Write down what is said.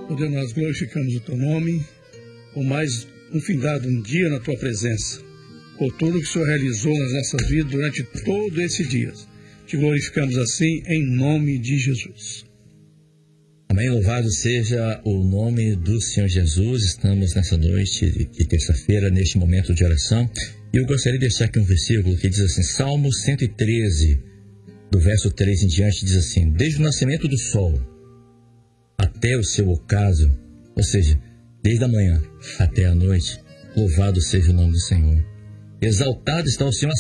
Ó Deus, nós glorificamos o Teu nome por mais um findado um dia na Tua presença, por tudo que o Senhor realizou nas nossas vidas durante todo esse dia. Te glorificamos assim em nome de Jesus. Amém, louvado seja o nome do Senhor Jesus. Estamos nessa noite de terça-feira, neste momento de oração. E eu gostaria de deixar aqui um versículo que diz assim, Salmo 113, do verso 3 em diante, diz assim, desde o nascimento do sol até o seu ocaso, ou seja, desde a manhã até a noite, louvado seja o nome do Senhor. Exaltado está o Senhor